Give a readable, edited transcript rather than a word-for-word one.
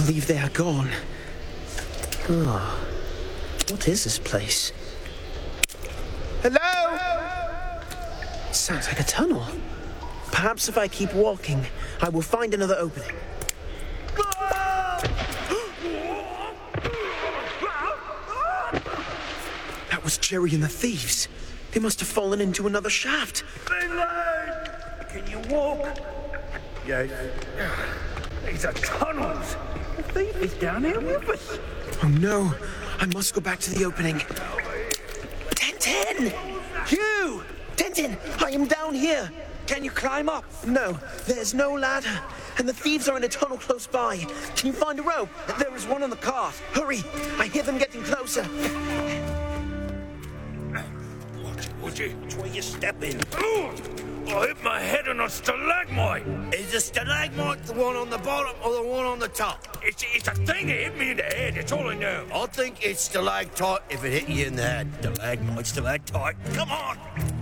believe they are gone. Oh, what is this place? Hello? Sounds like a tunnel. Perhaps if I keep walking, I will find another opening. That was Jerry and the thieves. They must have fallen into another shaft. Finlay! Can you walk? Yes. These are tunnels. The thief is down here with us. Oh no, I must go back to the opening. Tintin! Hugh! Tintin, I am down here. Can you climb up? No, there's no ladder. And the thieves are in a tunnel close by. Can you find a rope? There is one on the cart. Hurry, I hear them getting closer. Would you? Which way you stepping? I hit my head on a stalagmite. Is the stalagmite the one on the bottom or the one on the top? It's a thing that hit me in the head. That's all I know. I think it's stalactite if it hit you in the head. Stalagmite, stalactite. Come on.